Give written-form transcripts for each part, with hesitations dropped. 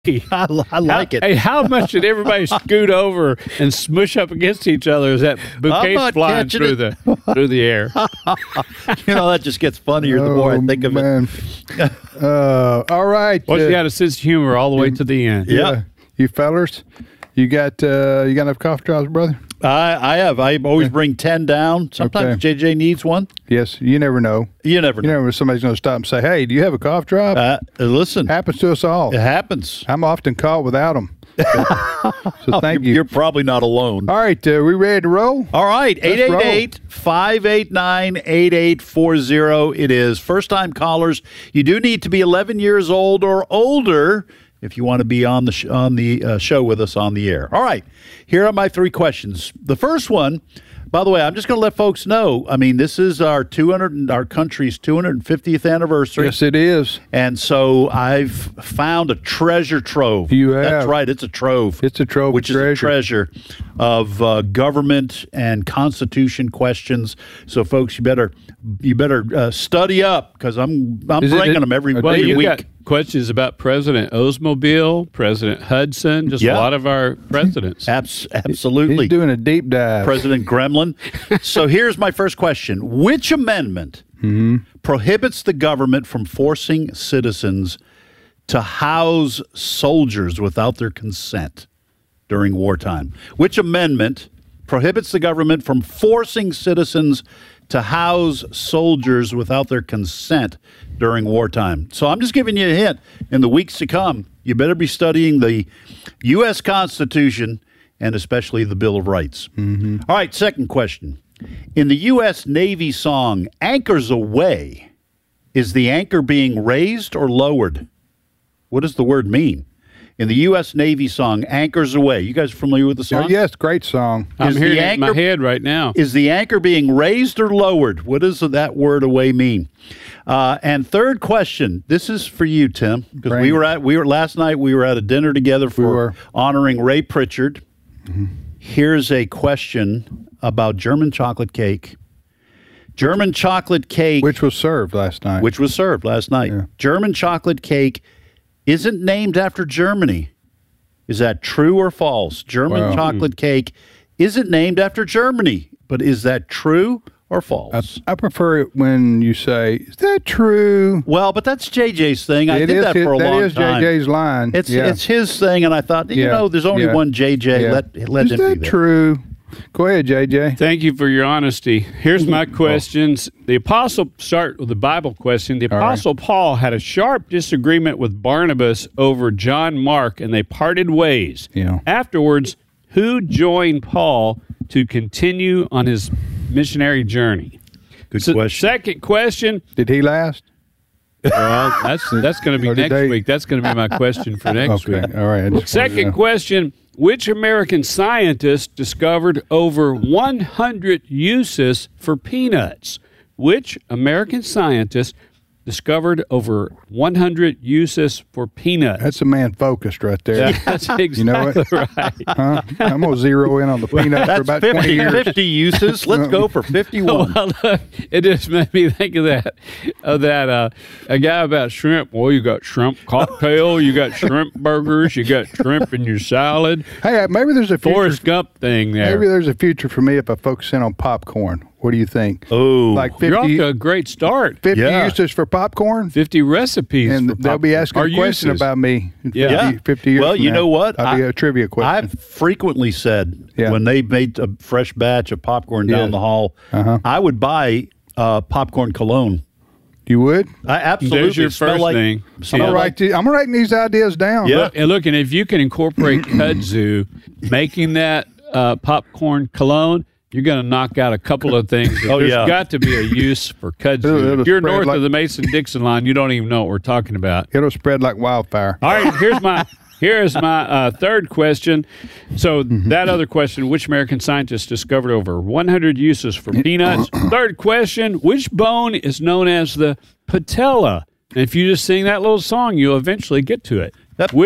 I like it. Hey, how much did everybody scoot over and smush up against each other as that bouquet's flying through the air? That just gets funnier the more I think of it. All right. Well, you had a sense of humor all the way to the end. Yeah. You fellers, you got enough cough drops, brother? I have. I always bring 10 down. Sometimes JJ needs one. Yes. You never know. You never know. You never know somebody's going to stop and say, hey, do you have a cough drop? Listen. Happens to us all. It happens. I'm often caught without them. So thank you. You're probably not alone. All right. We ready to roll? All right. 888-589-8840. It is. First-time callers. You do need to be 11 years old or older if you want to be on the show with us on the air. All right. Here are my 3 questions. The first one, by the way, I'm just going to let folks know, this is our country's 250th anniversary. Yes, it is. And so I've found a treasure trove. You have. That's right. It's a trove. It's a trove which of treasure. is a treasure of government and Constitution questions. So, folks, you better study up because I'm bringing them every week. Got questions about President Oldsmobile, President Hudson, just a lot of our presidents. Absolutely. He's doing a deep dive. President Gremlin. So here's my first question. Which amendment prohibits the government from forcing citizens to house soldiers without their consent during wartime? Which amendment prohibits the government from forcing citizens to house soldiers without their consent during wartime? So I'm just giving you a hint. In the weeks to come, you better be studying the U.S. Constitution and especially the Bill of Rights. All right, second question. In the U.S. Navy song, Anchors Aweigh, is the anchor being raised or lowered? What does the word mean? In the U.S. Navy song, Anchors Aweigh. You guys familiar with the song? Yes, great song. I'm hearing it in my head right now. Is the anchor being raised or lowered? What does that word "away" mean? And third question. This is for you, Tim, because last night we were at a dinner together for honoring Ray Pritchard. Here's a question about German chocolate cake. German chocolate cake, which was served last night. Yeah. German chocolate cake isn't named after Germany. Is that true or false? German chocolate cake isn't named after Germany, but is that true or false? I prefer it when you say, is that true? Well, but that's JJ's thing. I did that for a long time. That is JJ's line. It's his thing, and I thought, there's only one JJ. Let him do that. Is that true? Go ahead, JJ. Thank you for your honesty. Here's my questions. Start with the Bible question. The Apostle Paul had a sharp disagreement with Barnabas over John Mark, and they parted ways. Yeah. Afterwards, who joined Paul to continue on his missionary journey? Good question. Second question. Did he last? Well, that's going to be next week. That's going to be my question for next week. All right. Second question. Which American scientist discovered over 100 uses for peanuts? Which American scientist discovered over 100 uses for peanuts? That's a man focused right there. That's exactly right. Huh? I'm going to zero in on the peanut for about 20 years. 50 uses. Let's go for 51. Well, look, it just made me think of that a guy about shrimp. Well, you got shrimp cocktail, you got shrimp burgers, you got shrimp in your salad. Hey, maybe there's a future. Forrest Gump thing there. Maybe there's a future for me if I focus in on popcorn. What do you think? Oh, like 50, you're off to a great start. 50 uses for popcorn? 50 recipes and for they'll be asking a question about me in 50 years. Well, you know what? I'll be a trivia question. I've frequently said when they made a fresh batch of popcorn down the hall, I would buy popcorn cologne. You would? I absolutely. There's your first thing. I'm writing these ideas down. Yeah. Look, and if you can incorporate kudzu, making that popcorn cologne, you're going to knock out a couple of things. There's got to be a use for kudzu. If you're north of the Mason-Dixon line, you don't even know what we're talking about. It'll spread like wildfire. All right, here's my third question. So that other question, which American scientist discovered over 100 uses for peanuts? Third question, which bone is known as the patella? And if you just sing that little song, you'll eventually get to it.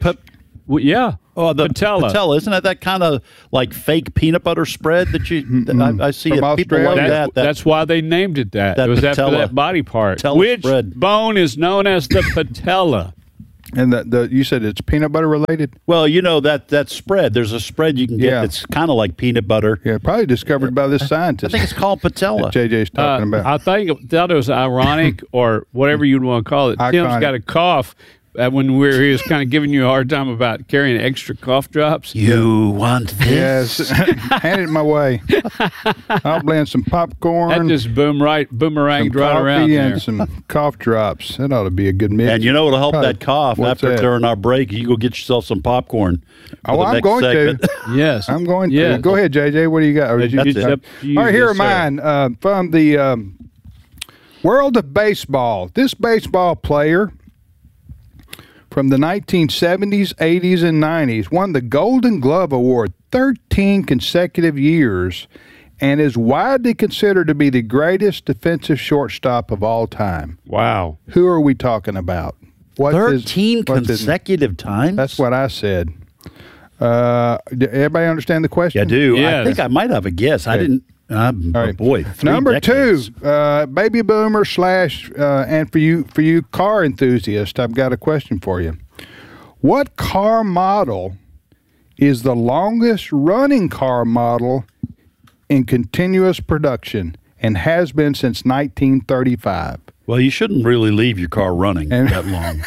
Oh, the patella. Isn't that kind of like fake peanut butter spread that I see people like that? That's why they named it that. It was after that body part. Which bone is known as the patella? And you said it's peanut butter related? Well, you know that spread. There's a spread you can get that's kind of like peanut butter. Yeah, probably discovered by this scientist. I think it's called Patella. that JJ's talking about. I thought it was ironic or whatever you'd want to call it. Iconic. Tim's got a cough. When he was kind of giving you a hard time about carrying extra cough drops. You want this? Yes, hand it my way. I'll blend some popcorn. That just boomeranged right around there. And some cough drops. That ought to be a good mix. And you know what'll help Probably. that cough What's after that? during our break? You go get yourself some popcorn. Oh, I'm going to. Yes. I'm going Yeah. to. Go ahead, JJ. What do you got? Or did you- That's it. Up to you. All right, here Yes, are sir. mine from the world of baseball. This baseball player from the 1970s, 80s, and 90s won the Golden Glove Award 13 consecutive years and is widely considered to be the greatest defensive shortstop of all time. Wow. Who are we talking about? What's his- 13 what's his- consecutive times? That's what I said. Everybody understand the question? Yeah, I do. I Yes. think I might have a guess. I Okay. didn't. All right. Boy, 3 Number decades. 2, baby boomer / and for you car enthusiasts, I've got a question for you. What car model is the longest running car model in continuous production and has been since 1935? Well, you shouldn't really leave your car running And- that long.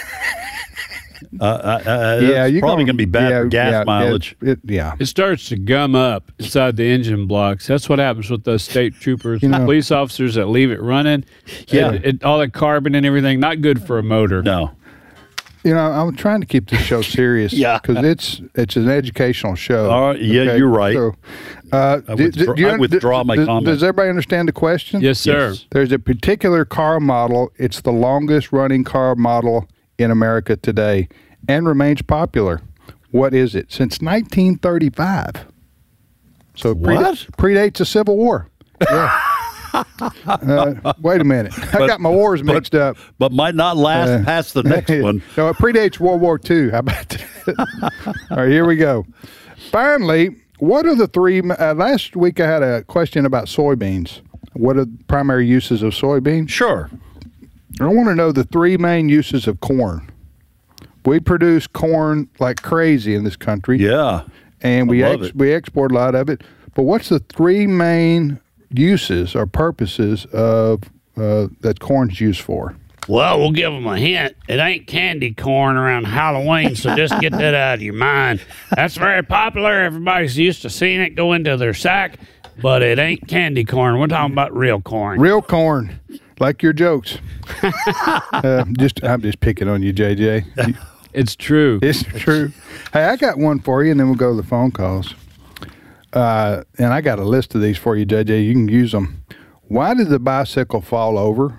Yeah, it's you're probably going to be bad for gas mileage. Yeah. It starts to gum up inside the engine blocks. That's what happens with those state troopers, You know- police officers that leave it running. Yeah. All that carbon and everything, not good for a motor. No. You know, I'm trying to keep this show serious. Yeah. Because it's an educational show. All right, yeah, you're right. So, I withdraw my comment. Does everybody understand the question? Yes, sir. Yes. There's a particular car model. It's the longest running car model in America today and remains popular. What is it? Since 1935. So it What? predates the Civil War. Yeah. Wait a minute. I got my wars mixed up. But might not last past the next one. No, it predates World War II. How about that? All right, here we go. Finally, what are the three? Last week I had a question about soybeans. What are the primary uses of soybeans? Sure. I want to know the three main uses of corn. We produce corn like crazy in this country. Yeah. And we I love it. we export a lot of it. But what's the three main uses or purposes of that corn's used for? Well, we'll give them a hint. It ain't candy corn around Halloween, so just get that out of your mind. That's very popular. Everybody's used to seeing it go into their sack, but it ain't candy corn. We're talking about real corn. Real corn, like your jokes. I'm just picking on you, JJ. It's true. It's true. Hey, I got one for you, and then we'll go to the phone calls. And I got a list of these for you, JJ. You can use them. Why did the bicycle fall over?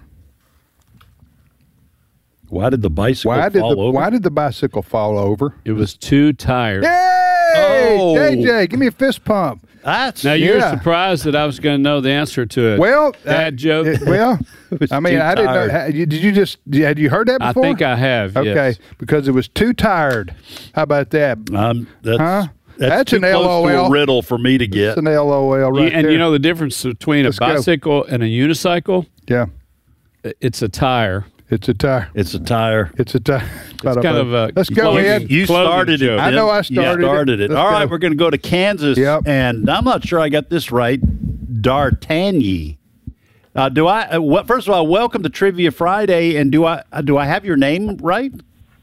Why did the bicycle fall over? Why did the bicycle fall over? It was too tired. Yay! Oh. JJ, give me a fist pump. That's Now, you're Yeah. surprised that I was going to know the answer to it. Well, Bad joke. Well, was I mean, too I didn't know. tired. Had you heard that I before? think I have, Okay, yes. because it was too tired. How about that? that's Huh? that's That's too an close to LOL. a riddle for me to get. It's an LOL right And there. you know the difference between Let's a go. bicycle and a unicycle? Yeah, It's a tire. it's a tire. It's a tire. It's a tire. It's kind of a Let's go clothing- ahead. You clothing started it. joke. I know I Tim. You started it. it. Let's All right, go. we're going to go to Kansas. Yep. And I'm not sure I got this right. D'Artagnan. First of all, welcome to Trivia Friday. And do I have your name right?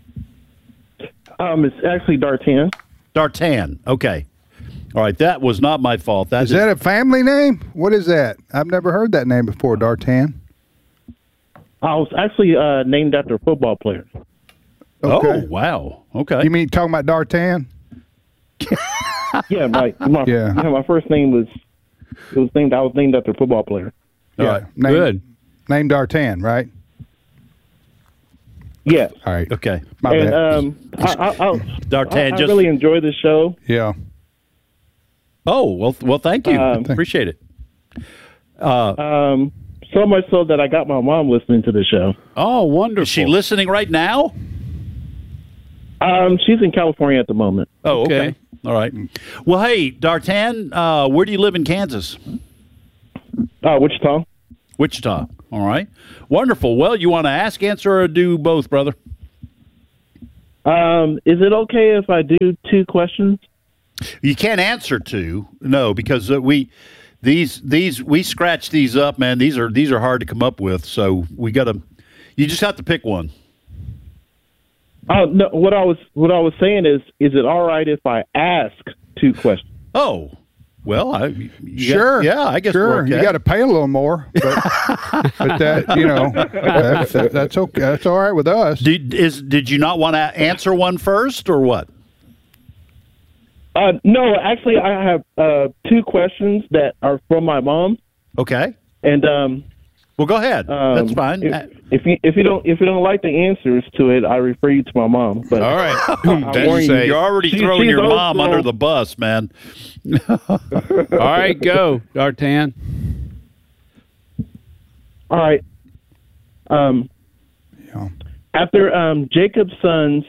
It's actually D'Artagnan. D'Artagnan. Okay. All right. That was not my fault. Is that a family name? What is that? I've never heard that name before, D'Artagnan. I was actually named after a football player. Oh, wow. Okay. You mean talking about D'Artagnan? Yeah, my Yeah. my first name was I was named after a football player. All right. Good. Named D'Artagnan, right? Yeah, All right. Okay. My and bad. D'Artagnan I just. really enjoy the show. Yeah. Oh, well, thank you. Um, Appreciate it. So much so that I got my mom listening to the show. Oh, wonderful. Is she listening right now? She's in California at the moment. Oh, okay. Okay. All right. Well, hey, D'Artagnan, where do you live in Kansas? Wichita. Wichita. All right. Wonderful. Well, you want to ask, answer, or do both, brother? Is it okay if I do 2 questions? You can't answer 2, no, because we scratch these up, man. These are hard to come up with, so you just have to pick one. No, what I was saying is it all right if I ask 2 questions? Oh, well, Sure. yeah, I guess sure. we're okay. You got to pay a little more, but that that's okay. That's all right with us. Did you not want to answer one first, or what? No, actually, I have 2 questions that are from my mom, Okay. and Well, go ahead. That's fine. If you don't like the answers to it, I refer you to my mom. But All right. warning you, You're already throwing she's your old mom school. under the bus, man. All right, go, D'Artan. All right. After Jacob's sons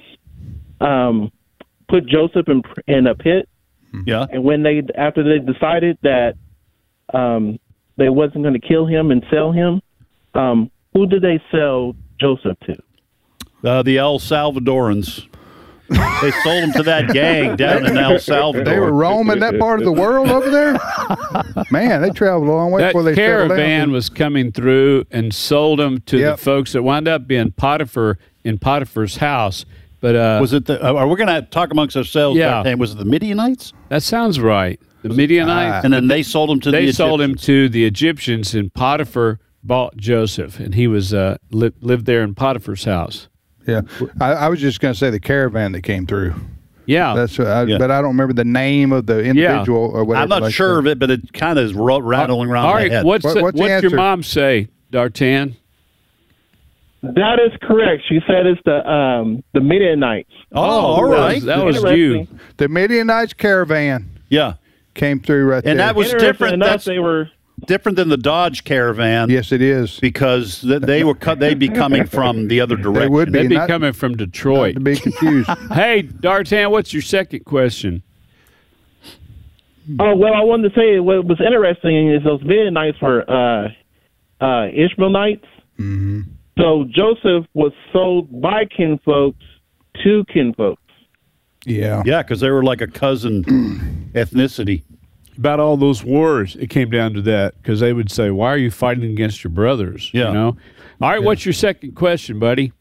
put Joseph in a pit, Yeah. and after they decided that they wasn't going to kill him and sell him, who did they sell Joseph to? The El Salvadorans. They sold him to that gang down in El Salvador. They were roaming that part of the world over there. Man, they traveled a long way That before they settled caravan down. was coming through and sold them to the Yep. folks that wound up being in Potiphar's house. But Was it are we going to talk amongst ourselves? Yeah. And was it the Midianites? that sounds right. The Midianites. And then they sold him to They the sold him Egyptians. to the Egyptians, and Potiphar bought Joseph, and he was lived there in Potiphar's house. Yeah, I was just going to say the caravan that came through. Yeah, That's Yeah. but I don't remember the name of the individual or whatever. I'm not like sure that. of it, but it kind of is rattling around all my right. head. What's what's the your answer? mom say, D'Artan? That is correct. She said it's the Midianites. Oh, all right. That was you. Interesting. The Midianites caravan Yeah. came through right there. And that was Interesting different. enough, That's they were. different than the Dodge Caravan. yes, it is. Because they'd be coming from the other direction. They would be They'd be not- coming from not Detroit. to be confused. Hey, D'Artan, what's your second question? Oh well, I wanted to say what was interesting is those Midianites were Ishmaelites. Mm-hmm. So Joseph was sold by kinfolks to kinfolks. Yeah. Yeah, because they were like a cousin ethnicity. About all those wars, it came down to that because they would say, "Why are you fighting against your brothers?" Yeah. You know. All right, what's your second question, buddy?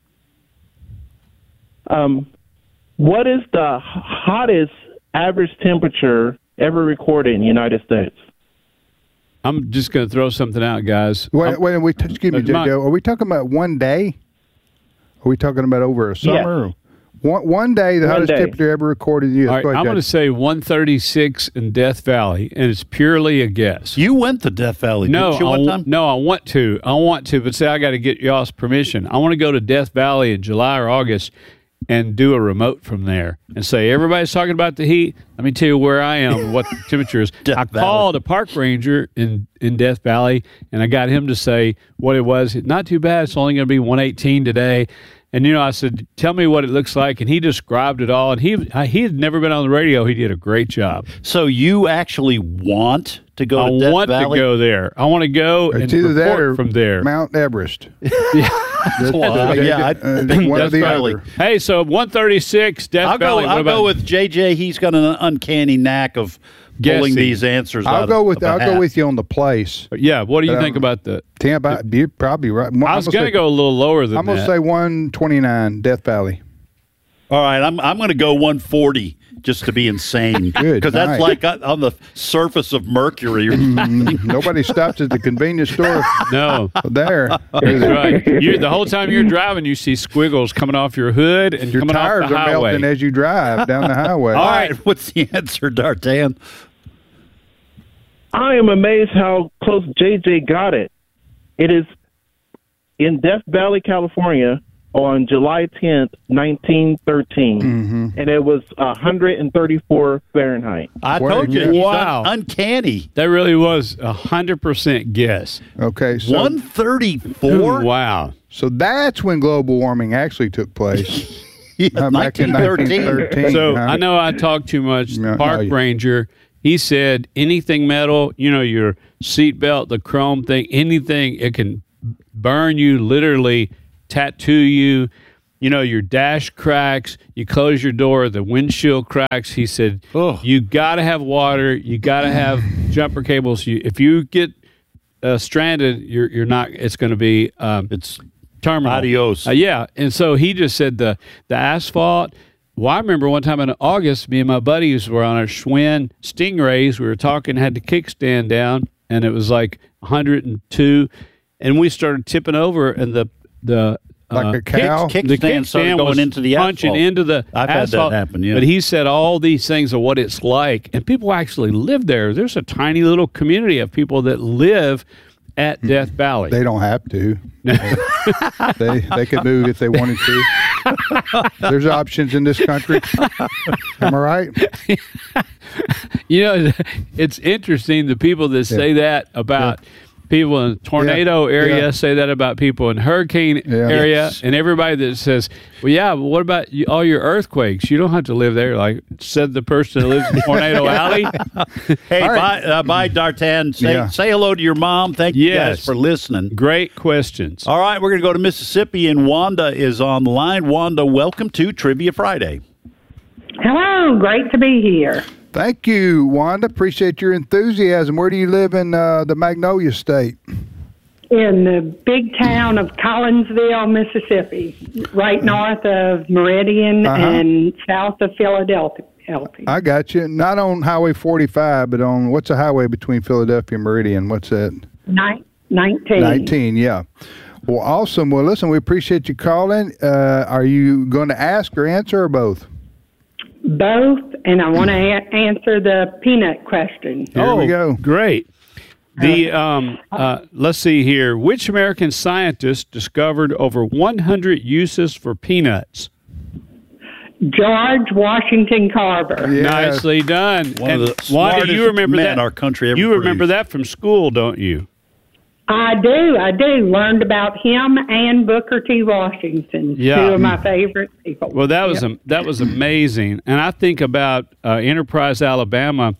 What is the hottest average temperature ever recorded in the United States? I'm just going to throw something out, guys. Wait, excuse me, That's mine. Joe. Are we talking about one day? Are we talking about over a summer? One day, the One hottest day. temperature ever recorded in the U.S. All right, Go ahead, I'm going to Judge. say 136 in Death Valley, and it's purely a guess. You went to Death Valley, No, didn't you, one time? no, I want to, but say I got to get y'all's permission. I want to go to Death Valley in July or August and do a remote from there and say everybody's talking about the heat. Let me tell you where I am and what the temperature is. Death I Valley. called a park ranger in Death Valley, and I got him to say what it was. Not too bad. It's only going to be 118 today. And, I said, tell me what it looks like. And he described it all. And he had never been on the radio. He did a great job. So you actually want to go I to Death want Valley? to go there. I want to go and It's either that report or from there. Mount Everest. Well, yeah, I'd pick one or Death the Valley. other. Hey, so 136 Death I'll Valley. go. What I'll about go with JJ. He's got an uncanny knack of pulling Guessing. these answers. I'll out go of with a I'll hat. go with you on the place. Yeah, what do you But, think about the? Tampa, you're probably right. I was going to go a little lower than I'm going to that. say 129 Death Valley. All right, I'm going to go 140 just to be insane. Good because that's night. like on the surface of Mercury. Nobody stops at the convenience store No, there. that's right. The whole time you're driving, you see squiggles coming off your hood and Your coming tires off the are highway. melting as you drive down the highway. All right, what's the answer, D'Artan? I am amazed how close JJ got it. It is in Death Valley, California, on July 10th, 1913, and it was 134 Fahrenheit. I What told a you, guess. he's Wow. uncanny. That really was 100% guess. Okay, so 134. Wow. so that's when global warming actually took place. Back in 1913. 1913. So huh? I know I talk too much. The No, park you- ranger, he said anything metal, your seatbelt, the chrome thing, anything, it can burn you, literally tattoo you. your dash cracks, you close your door, the windshield cracks. He said, you got to have water, you got to have jumper cables. If you get stranded, you're not. It's going to be It's terminal. adios. Yeah, and so he just said the asphalt. Well, I remember one time in August, me and my buddies were on our Schwinn Stingrays. We were talking, had the kickstand down, and it was like 102, and we started tipping over, and the Like a cow? Kickstand started going was into the punching asphalt. into the I've had that asphalt. happen, yeah. But he said all these things of what it's like, and people actually live there. There's a tiny little community of people that live at Death Valley. They don't have to. they could move if they wanted to. There's options in this country. Am I right? It's interesting the people that say that about people in tornado area, say that about people in hurricane area, Yes. and everybody that says, well, yeah, but what about all your earthquakes? You don't have to live there, like said the person that lives in Tornado Alley. Hey, All bye, D'Artan. Say hello to your mom. Thank you guys for listening. Great questions. All right, we're going to go to Mississippi, and Wanda is on the line. Wanda, welcome to Trivia Friday. Hello, great to be here. Thank you, Wanda. Appreciate your enthusiasm. Where do you live in the Magnolia State? In the big town of Collinsville, Mississippi, right north of Meridian and south of Philadelphia. I got you. Not on Highway 45, but on what's the highway between Philadelphia and Meridian? What's that? 19. 19, yeah. Well, awesome. Well, listen, we appreciate you calling. Are you going to ask or answer or both? Both, and I want to answer the peanut question. Here we go. Great. Let's see here. Which American scientist discovered over 100 uses for peanuts? George Washington Carver. Yeah. Nicely done. One of the Wanda, smartest you remember men that? our country ever You remember produced. that from school, don't you? I do. Learned about him and Booker T. Washington, Yeah. two of my favorite people. Well, that was amazing. And I think about Enterprise, Alabama.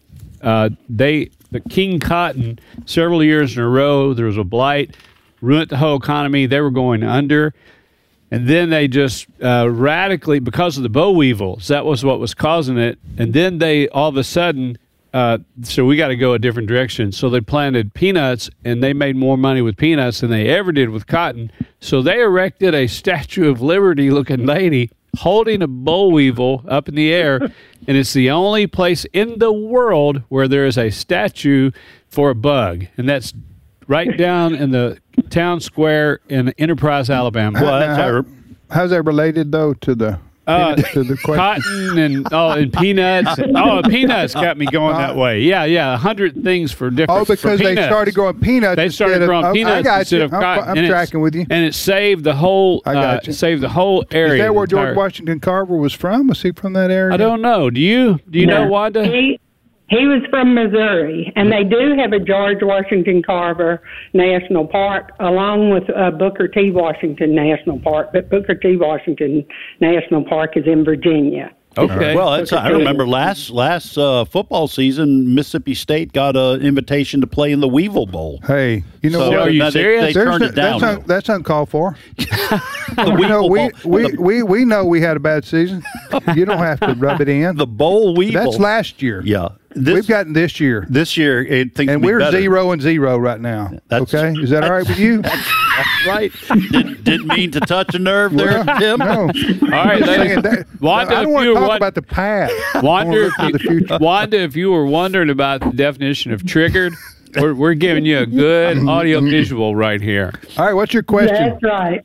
The King Cotton, several years in a row, there was a blight, ruined the whole economy. They were going under. And then they just radically, because of the boll weevils, that was what was causing it. And then they, all of a sudden, so we got to go a different direction. So they planted peanuts, and they made more money with peanuts than they ever did with cotton. So they erected a Statue of Liberty-looking lady holding a boll weevil up in the air, and it's the only place in the world where there is a statue for a bug, and that's right down in the town square in Enterprise, Alabama. Well, that's How's that related, though, to the question? Cotton and peanuts. Peanuts got me going that way. Yeah, 100 things for different. Oh, because for they peanuts. started growing peanuts. They started instead growing of, peanuts I got instead you. of cotton. I'm and tracking with you. And it saved the whole. I got you. Saved the whole area. Is that where the entire- George Washington Carver was from? Was he from that area? I don't know. Do you know, Wanda? He was from Missouri, and they do have a George Washington Carver National Park along with Booker T. Washington National Park, but Booker T. Washington National Park is in Virginia. Okay. Well, I remember last football season, Mississippi State got an invitation to play in the Weevil Bowl. Hey, you know So, what? Are you now serious? They turned it down. That's uncalled for. The We know Weevil Bowl. we know we had a bad season. You don't have to rub it in. The Bowl Weevil. That's last year. Yeah. We've gotten this year. This year, things And will be we're better. 0-0 right now. That's- Okay? Is that all right with you? That's right. Didn't mean to touch a nerve there, Tim. No. All right, ladies. Wanda, I don't if want you to were talk about the past. I wanna Wanda, look to the future. Wanda, if you were wondering about the definition of triggered, we're giving you a good audio visual right here. All right, what's your question? That's right.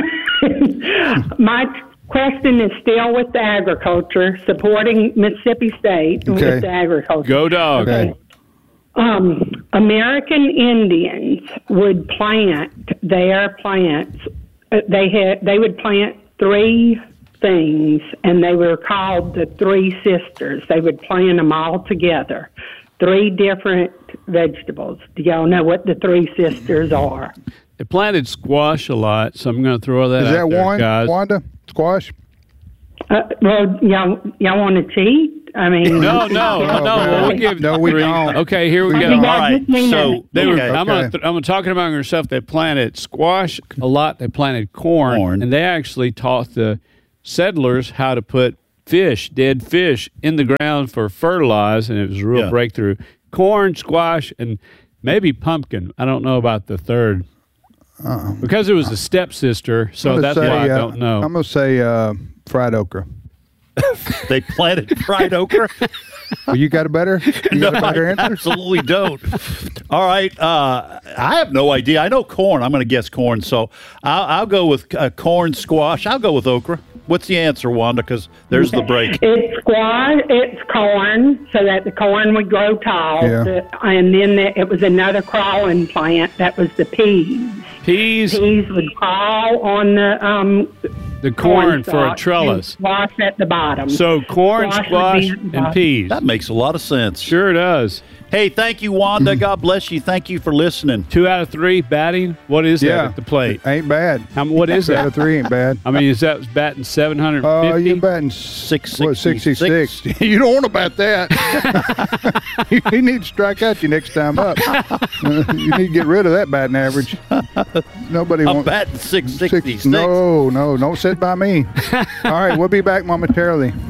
My question is still with the agriculture, supporting Mississippi State Okay. with the agriculture. Go dog. Okay. American Indians would plant their plants. They would plant three things, and they were called the Three Sisters. They would plant them all together. Three different vegetables. Do y'all know what the Three Sisters are? They planted squash a lot, so I'm going to throw that Is out that there, one, guys. Wanda? Squash? Well, y'all want to cheat? I mean, No. We'll give No, we three. don't. Okay, here we You go. guys All right, just mean so They were. okay. I'm talking about yourself. They planted squash a lot. They planted corn, and they actually taught the settlers how to put dead fish, in the ground for fertilize, and it was a real breakthrough. Corn, squash, and maybe pumpkin. I don't know about the third because it was a stepsister. So that's why I don't know. I'm gonna say fried okra. They planted fried okra. Well, you got a better? You got a better I answer? absolutely don't. All right. I have no idea. I know corn. I'm going to guess corn. So I'll go with corn, squash. I'll go with okra. What's the answer, Wanda? Because there's the break. It's squash, it's corn, so that the corn would grow tall. Yeah. And then it was another crawling plant, that was the peas. Peas, Peas would crawl on the corn for a stalk, trellis. and squash at the bottom. So corn, Squash would squash, be at the and bottom. peas. That makes a lot of sense. Sure does. Hey, thank you, Wanda. God bless you. Thank you for listening. 2 out of 3 batting. What is that at the plate? Ain't bad. What is 2 out that? of 3 ain't bad. I mean, is that batting 750? You're batting 66. You don't want to bat that. You need to strike out you next time up. You need to get rid of that batting average. Nobody I'm wants batting 666. No, don't sit by me. All right, we'll be back momentarily.